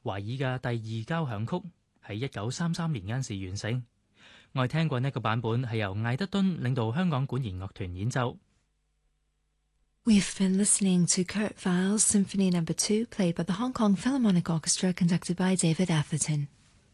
懷爾嘅第二交響曲喺1933年嗰陣時完成。我哋聽過呢個版本係由艾德敦領導香港管弦樂團演奏。 We've been listening to Kurt Weill's Symphony No. 2, played by the Hong Kong Philharmonic Orchestra, conducted by David Atherton.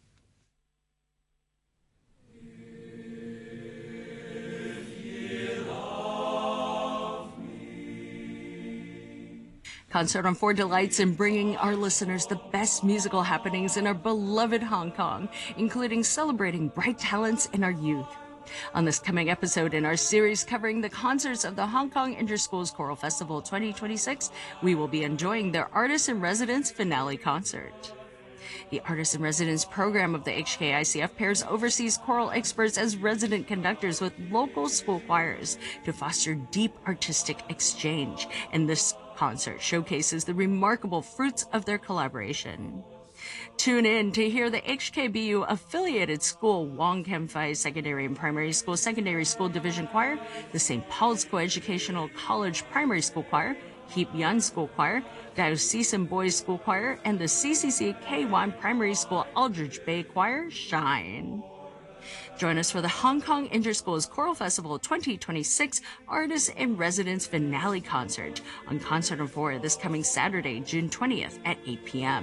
Concert on Four delights in bringing our listeners the best musical happenings in our beloved Hong Kong, including celebrating bright talents in our youth. On this coming episode in our series covering the concerts of the Hong Kong Interschools Choral Festival 2026, we will be enjoying their Artist-in-Residence finale concert. The Artist-in-Residence program of the HKICF pairs overseas choral experts as resident conductors with local school choirs to foster deep artistic exchange, and this concert showcases the remarkable fruits of their collaboration. Tune in to hear the HKBU affiliated school Wong Kem Phai Secondary and Primary School Division Choir, the St. Paul's Coeducational College Primary School Choir, Heap Yun School Choir, Diocesan Boys School Choir, and the CCC K1 Primary School Aldridge Bay Choir shine. Join us for the Hong Kong Interschools Choral Festival 2026 Artist-in-Residence Finale Concert on Concert on 4 this coming Saturday, June 20th at 8 p.m.